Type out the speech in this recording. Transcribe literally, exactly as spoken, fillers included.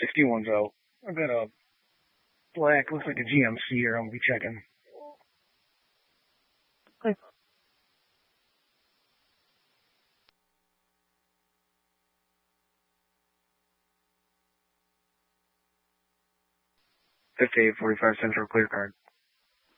sixty-one's out. I got a black, looks like a G M C here. I'm going to be checking. Okay. fifty-eight forty-five Central, clear card.